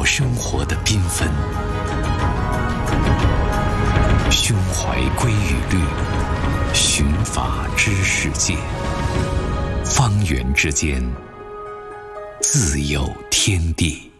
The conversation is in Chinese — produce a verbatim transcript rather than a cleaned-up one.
生活的缤纷，胸怀规与律，寻法知世界，方圆之间自有天地。